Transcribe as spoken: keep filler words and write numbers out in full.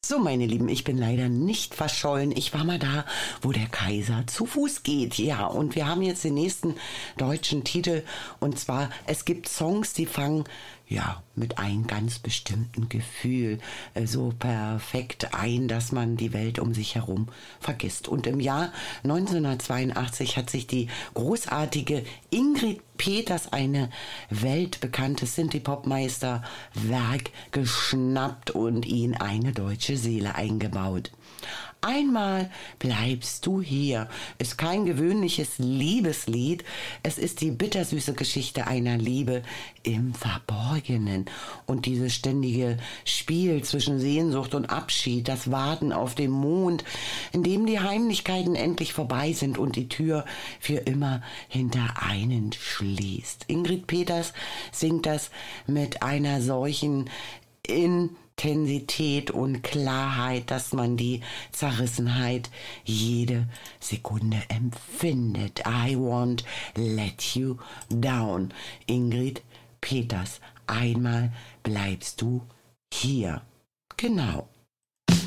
So, meine Lieben, ich bin leider nicht verschollen. Ich war mal da, wo der Kaiser zu Fuß geht. Ja, und wir haben jetzt den nächsten deutschen Titel. Und zwar, es gibt Songs, die fangen, ja, mit einem ganz bestimmten Gefühl äh, so perfekt ein, dass man die Welt um sich herum vergisst. Und im Jahr neunzehnhundertzweiundachtzig hat sich die großartige Ingrid Peters eine weltbekannte Synthie-Pop-Meisterwerk geschnappt und ihn eine deutsche Seele eingebaut. Einmal bleibst du hier ist kein gewöhnliches Liebeslied. Es ist die bittersüße Geschichte einer Liebe im Verborgenen. Und dieses ständige Spiel zwischen Sehnsucht und Abschied, das Warten auf den Mond, in dem die Heimlichkeiten endlich vorbei sind und die Tür für immer hinter einen schließt. Ingrid Peters singt das mit einer solchen Intensität und Klarheit, dass man die Zerrissenheit jede Sekunde empfindet. I won't let you down. Ingrid Peters. Einmal bleibst du hier. Genau.